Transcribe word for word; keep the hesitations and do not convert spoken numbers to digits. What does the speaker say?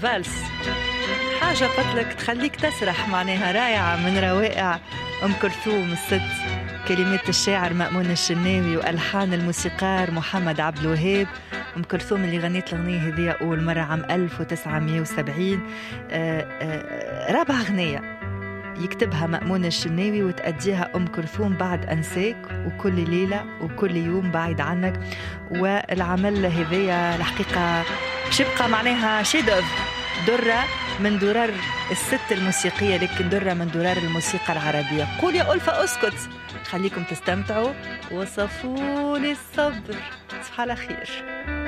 فالس، حاجة قتلك تخليك تسرح معناها، رائعة من روائع أم كلثوم الست. كلمات الشاعر مأمون الشناوي وألحان الموسيقار محمد عبد الوهاب. أم كلثوم اللي غنيت الأغنية هذه أول مرة عام ألف وتسعمائة وسبعين. رابع أغنية يكتبها مأمون الشناوي وتأديها أم كلثوم بعد أنساك وكل ليلة وكل يوم بعيد عنك. والعمل هذية الحقيقة شبقى معناها شيدوف، درة من درر الست الموسيقية، لكن درة من درر الموسيقى العربية. قول يا ألفة أسكت، خليكم تستمتعوا وصفوني الصبر. تصبح على خير.